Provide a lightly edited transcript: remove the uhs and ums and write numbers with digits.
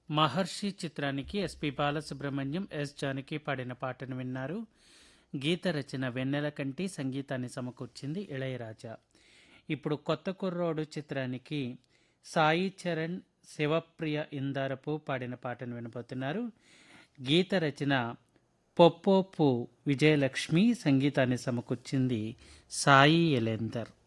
మహర్షి చిత్రానికి SP Balasubrahmanyam, yes Janaki పాడిన పాటను విన్నారు. గీత రచన వెన్నెలకంటి, సంగీతాన్ని సమకూర్చింది ఇళయరాజా. ఇప్పుడు కొత్త కుర్రోడు చిత్రానికి సాయి చరణ్, శివప్రియ ఇందారపు పాడిన పాటను వినబోతున్నారు. గీత రచన పొప్పోపు విజయలక్ష్మి, సంగీతాన్ని సమకూర్చింది సాయి ఎలేందర్.